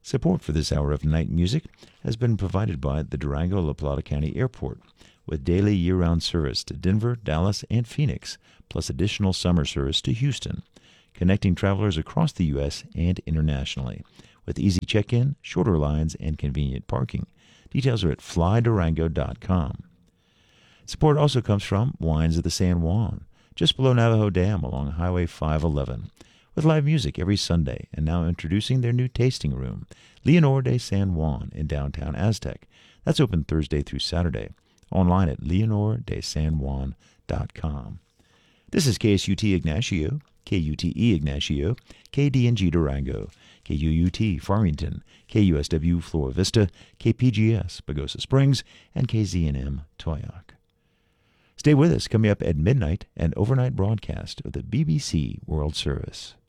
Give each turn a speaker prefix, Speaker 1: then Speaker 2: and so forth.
Speaker 1: Support for this hour of night music has been provided by the Durango-La Plata County Airport, with daily year-round service to Denver, Dallas, and Phoenix, plus additional summer service to Houston, connecting travelers across the U.S. and internationally, with easy check-in, shorter lines, and convenient parking. Details are at flydurango.com. Support also comes from Wines of the San Juan, just below Navajo Dam along Highway 511, with live music every Sunday, and now introducing their new tasting room, Leonor de San Juan in downtown Aztec. That's open Thursday through Saturday. Online at leonordesanjuan.com. This is KSUT Ignacio, KUTE Ignacio, KDNG Durango, KUUT Farmington, KUSW Flora Vista, KPGS Pagosa Springs, and KZNM Toyoak. Stay with us. Coming up at midnight, an overnight broadcast of the BBC World Service.